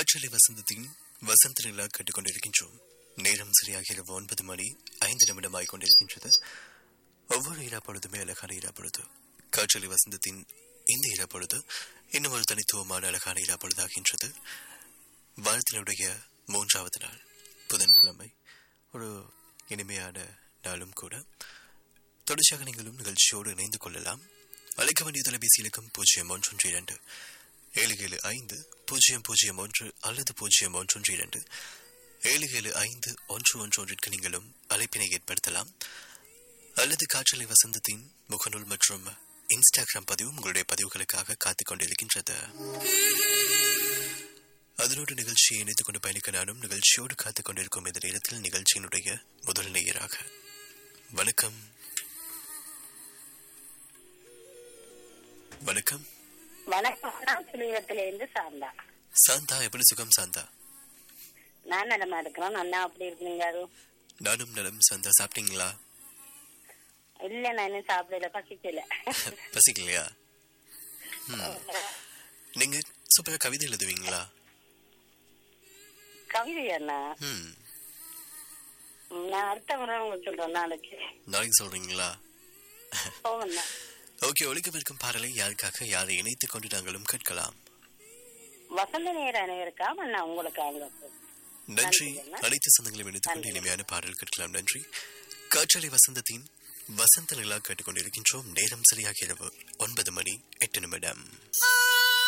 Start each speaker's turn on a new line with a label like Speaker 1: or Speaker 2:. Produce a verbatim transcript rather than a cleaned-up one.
Speaker 1: காற்றலை வசந்தத்தின் வசந்த நிலா கேட்டுக்கொண்டிருக்கின்றோம். நேரம் சரியாக இரவு ஒன்பது மணி ஐந்து நிமிடமாய் கொண்டிருக்கின்றது. ஒவ்வொரு இரப்பொழுதுமே அழகான இரப்பொழுது. காற்றலை வசந்தத்தின் இந்த இரப்பொழுது இன்னும் ஒரு தனித்துவமான அழகான இரப்பொழுதாகின்றது. வாரத்தினுடைய மூன்றாவது நாள் புதன்கிழமை, ஒரு இனிமையான நாளும் கூட. தொடர்ச்சியாக நீங்களும் நிகழ்ச்சியோடு இணைந்து கொள்ளலாம். அழைக்க வேண்டிய தொலைபேசி இலக்கம் பூஜ்ஜியம் ஒன்று இரண்டு ஏழு ஏழு ஐந்து பூஜ்ஜியம் பூஜ்ஜியம் ஒன்று அல்லது பூஜ்ஜியம் ஒன்று இரண்டு ஏழு ஏழு ஐந்து ஒன்று ஒன்று ஒன்றிற்கு நீங்களும் அழைப்பினை ஏற்படுத்தலாம். அல்லது காற்றலை வசந்தத்தின் முகநூல் மற்றும் இன்ஸ்டாகிராம் பதிவும் உங்களுடைய பதிவுகளுக்காக காத்துக் கொண்டிருக்கின்றது. அதனோடு நிகழ்ச்சியை இணைத்துக் கொண்டு பயணிக்க நானும் நிகழ்ச்சியோடு காத்துக் கொண்டிருக்கும் இந்த நேரத்தில் நிகழ்ச்சியினுடைய முதல் நேயராக வணக்கம். வணக்கம்.
Speaker 2: வணக்கம். சுழிவத்திலிருந்து சாந்தா.
Speaker 1: சாந்தா, எப்படி சுகம் சாந்தா?
Speaker 2: நான் நலமா இருக்கிறோம். அண்ணா அப்படி இருக்கீங்க?
Speaker 1: நானும் நலம் சாந்தா. சாப்பிட்டீங்களா?
Speaker 2: இல்ல, நான் இன்னும் சாப்பிடல, பசிக்கல.
Speaker 1: பசிக்கலையா? நீங்க சூப்பரா கவிதை எழுதுவீங்களா?
Speaker 2: கவிதை அண்ணா? நான் அடுத்த முறை உங்களுக்கு சொல்றேன். நாளைக்கு
Speaker 1: நாளைக்கு சொல்றீங்களா? ஓகே, ஒழிக்கவிருக்கும் பாடலை யாருக்காக யாரை இணைத்துக் கொண்டு நாங்களும் கேட்கலாம்.
Speaker 2: வசந்த நேர அனைவருக்கா அண்ணா? உங்களுக்கு
Speaker 1: நன்றி. அனைத்து சொந்தங்களையும் இணைத்துக் கொண்டு இனிமையான பாடல் கேட்கலாம். நன்றி. காற்றலை வசந்தத்தின் வசந்த நிலா கேட்டுக்கொண்டிருக்கின்றோம். நேரம் சரியாக இரவு ஒன்பது மணி எட்டு நிமிடம்.